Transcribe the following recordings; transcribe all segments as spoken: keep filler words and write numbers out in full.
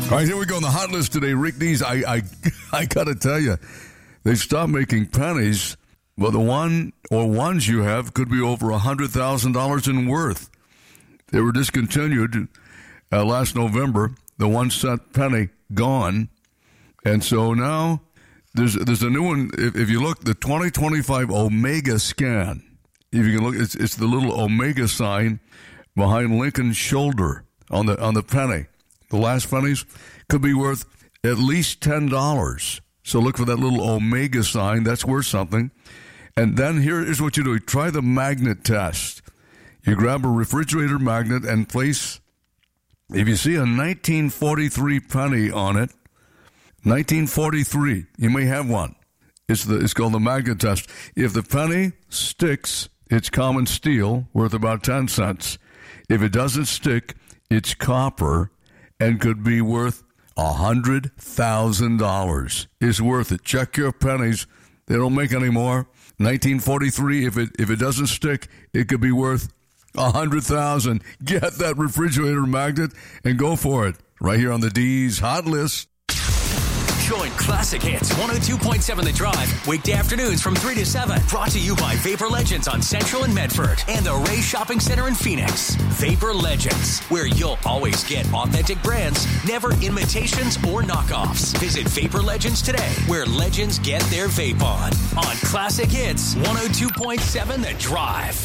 All right, here we go on the hot list today. Rick Dees, I, I, I got to tell you, they've stopped making pennies. Well, the one or ones you have could be over one hundred thousand dollars in worth. They were discontinued uh, last November. The one cent penny gone. And so now there's there's a new one. If, if you look, the twenty twenty-five Omega Scan, if you can look, it's, it's the little Omega sign behind Lincoln's shoulder on the on the penny. The last pennies could be worth at least ten dollars. So look for that little Omega sign. That's worth something. And then here is what you do. Try the magnet test. You grab a refrigerator magnet and place, if you see a nineteen forty-three penny on it, nineteen forty-three, you may have one. It's the it's called the magnet test. If the penny sticks, it's common steel, worth about ten cents. If it doesn't stick, it's copper and could be worth one hundred thousand dollars. It's worth it. Check your pennies. They don't make any more. nineteen forty-three, if it if it doesn't stick, it could be worth one hundred thousand dollars. Get that refrigerator magnet and go for it. Right here on the D's Hot List. Join Classic Hits one oh two point seven The Drive weekday afternoons from three to seven. Brought to you by Vapor Legends on Central and Medford and the Ray Shopping Center in Phoenix. Vapor Legends, where you'll always get authentic brands, never imitations or knockoffs. Visit Vapor Legends today, where legends get their vape on. On Classic Hits one oh two point seven The Drive.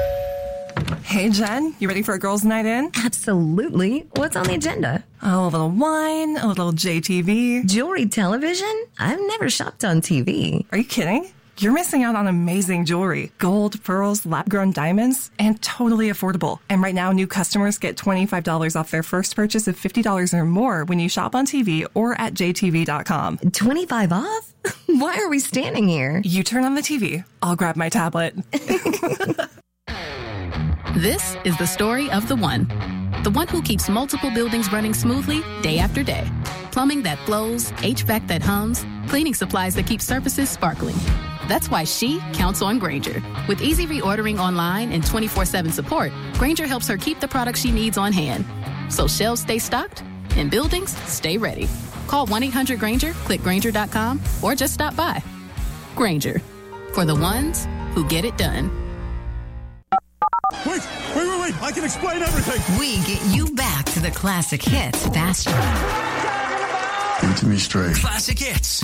Hey, Jen, you ready for a girls' night in? Absolutely. What's on the agenda? Oh, a little wine, a little J T V. Jewelry television? I've never shopped on T V. Are you kidding? You're missing out on amazing jewelry. Gold, pearls, lab-grown diamonds, and totally affordable. And right now, new customers get twenty-five dollars off their first purchase of fifty dollars or more when you shop on T V or at J T V dot com. twenty-five off? Why are we standing here? You turn on the T V. I'll grab my tablet. This is the story of the one. The one who keeps multiple buildings running smoothly day after day. Plumbing that flows, H V A C that hums, cleaning supplies that keep surfaces sparkling. That's why she counts on Grainger. With easy reordering online and twenty-four seven support, Grainger helps her keep the products she needs on hand. So shelves stay stocked and buildings stay ready. Call one eight hundred Grainger, click Grainger dot com, or just stop by. Grainger, for the ones who get it done. Wait, wait, wait, wait. I can explain everything. We get you back to the classic hits faster. Give it to me straight. Classic Hits